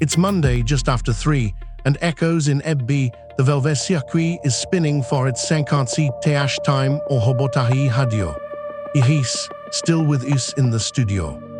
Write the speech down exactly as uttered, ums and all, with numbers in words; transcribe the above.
It's Monday just after three, and echoes in Ebbi, the Velvet Circuit is spinning for its cinquante-septième time or Hobotahi Hadio. Iris, still with us in the studio.